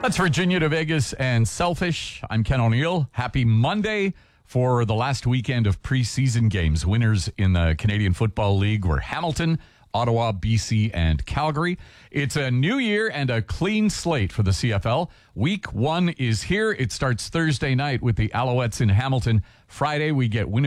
That's Virginia to Vegas and Selfish. I'm Ken O'Neill. Happy Monday for the last weekend of preseason games. Winners in the Canadian Football League were Hamilton, Ottawa, BC, and Calgary. It's a new year and a clean slate for the CFL. Week 1 is here. It starts Thursday night with the Alouettes in Hamilton. Friday, we get Winnipeg